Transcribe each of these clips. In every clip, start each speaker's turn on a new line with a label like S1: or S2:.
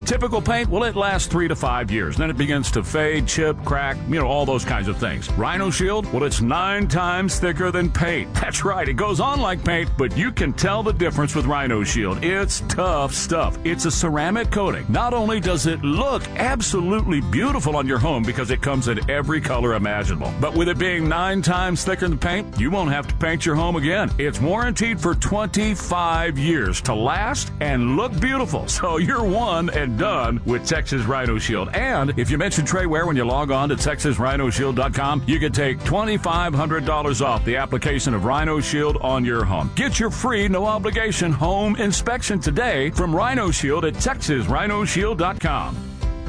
S1: Typical paint, well, it lasts 3 to 5 years. Then it begins to fade, chip, crack, all those kinds of things. Rhino Shield, well, it's 9 times thicker than paint. That's right, it goes on like paint, but you can tell the difference with Rhino Shield. It's tough stuff. It's a ceramic coating. Not only does it look absolutely beautiful on your home because it comes in every color imaginable, but with it being 9 times thicker than paint, you won't have to paint your home again. It's warranted for 25 years to last and look beautiful. So you're one and done with Texas Rhino Shield. And if you mention Trey Ware when you log on to TexasRhinoShield.com, you can take $2,500 off the application of Rhino Shield on your home. Get your free, no-obligation home inspection today from Rhino Shield at TexasRhinoShield.com.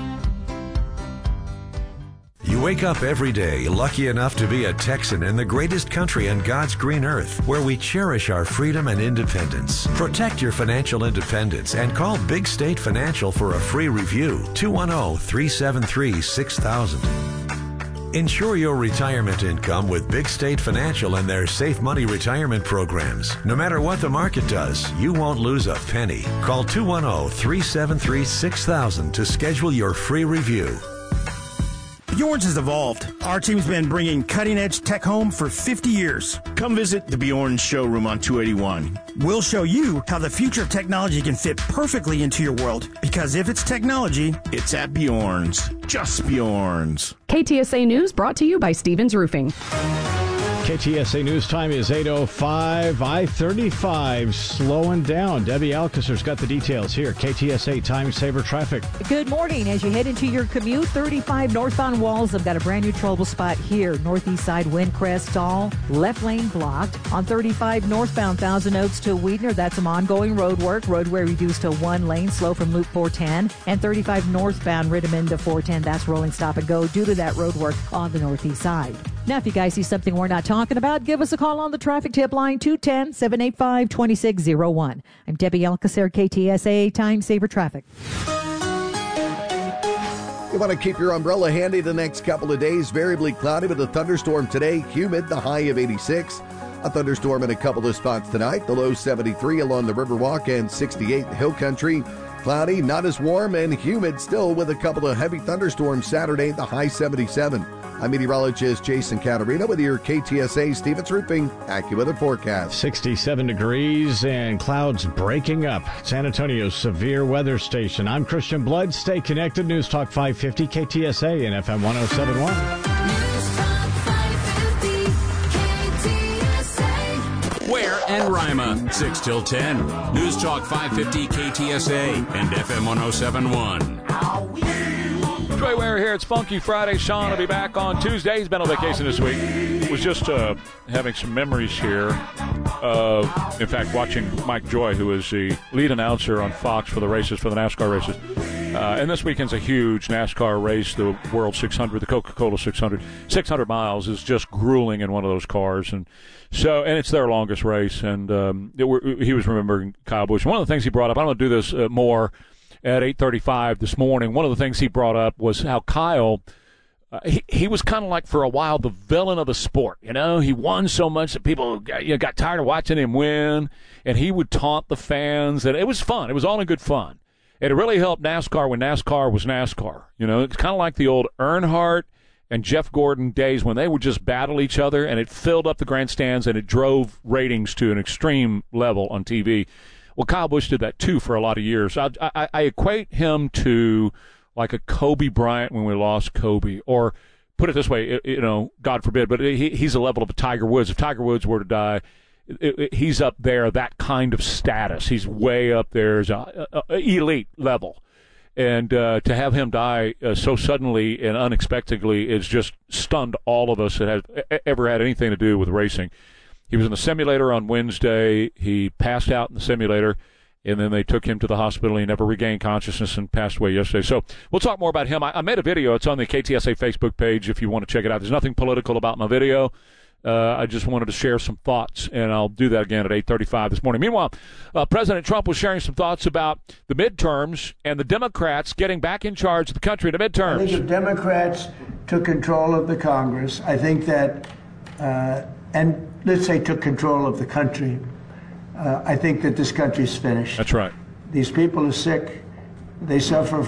S2: You wake up every day lucky enough to be a Texan in the greatest country on God's green earth, where we cherish our freedom and independence. Protect your financial independence and call Big State Financial for a free review. 210-373-6000. Ensure your retirement income with Big State Financial and their Safe Money retirement programs. No matter what the market does, you won't lose a penny. Call 210-373-6000 to schedule your free review.
S3: Bjorn's has evolved. Our team's been bringing cutting-edge tech home for 50 years.
S4: Come visit the Bjorn's showroom on 281.
S3: We'll show you how the future of technology can fit perfectly into your world. Because if it's technology,
S4: it's at Bjorn's. Just Bjorn's.
S5: KTSA News brought to you by Stevens Roofing.
S6: KTSA News time is 8:05. I-35 slowing down. Debbie Alcacer's got the details here. KTSA Time Saver Traffic.
S7: Good morning. As you head into your commute, 35 northbound Walls. I've got a brand new trouble spot here. Northeast side Windcrest stall. Left lane blocked. On 35 northbound Thousand Oaks to Weidner, that's some ongoing road work. Roadway reduced to 1 lane, slow from Loop 410. And 35 northbound Rittiman to 410. That's rolling stop and go due to that road work on the northeast side. Now, if you guys see something we're not talking about, give us a call on the traffic tip line, 210-785-2601. I'm Debbie Alcacer, KTSA Time Saver Traffic.
S8: You want to keep your umbrella handy the next couple of days. Variably cloudy with a thunderstorm today. Humid, the high of 86. A thunderstorm in a couple of spots tonight. The low 73 along the Riverwalk and 68 in the Hill Country. Cloudy, not as warm, and humid still with a couple of heavy thunderstorms Saturday. The high 77. I'm meteorologist Jason Caterina with your KTSA Stevens Roofing AccuWeather forecast.
S6: 67 degrees and clouds breaking up. San Antonio's severe weather station. I'm Christian Blood. Stay connected. News Talk 550 KTSA and FM 1071.
S1: Ware and Rima, 6 till 10. News Talk 550 KTSA and FM 1071.
S9: Trey Ware here. It's Funky Friday. Sean will be back on Tuesday. He's been on vacation this week. Was just having some memories here of, in fact, watching Mike Joy, who is the lead announcer on Fox for the races, for the NASCAR races. And this weekend's a huge NASCAR race, the World 600, the Coca-Cola 600. 600 miles is just grueling in one of those cars. And it's their longest race. And he was remembering Kyle Busch. One of the things he brought up, I'm going to do this more at 8:35 this morning. One of the things he brought up was how Kyle, he was kind of like for a while the villain of the sport. He won so much that people got tired of watching him win, and he would taunt the fans, and it was fun. It was all in good fun. And it really helped NASCAR when NASCAR was NASCAR. It's kind of like the old Earnhardt and Jeff Gordon days when they would just battle each other, and it filled up the grandstands, and it drove ratings to an extreme level on TV. Well, Kyle Busch did that, too, for a lot of years. I equate him to like a Kobe Bryant when we lost Kobe. Or put it this way, God forbid, but he's a level of a Tiger Woods. If Tiger Woods were to die, he's up there, that kind of status. He's way up there as elite level. And to have him die so suddenly and unexpectedly is just stunned all of us that has ever had anything to do with racing. He was in the simulator on Wednesday. He passed out in the simulator, and then they took him to the hospital. He never regained consciousness and passed away yesterday. So we'll talk more about him. I made a video. It's on the KTSA Facebook page if you want to check it out. There's nothing political about my video. I just wanted to share some thoughts, and I'll do that again at 8:35 this morning. Meanwhile, President Trump was sharing some thoughts about the midterms and the Democrats getting back in charge of the country in the midterms.
S10: I think if Democrats took control of the Congress, I think that, and let's say took control of the country, I think that this country's finished.
S9: That's right.
S10: These people are sick. They suffer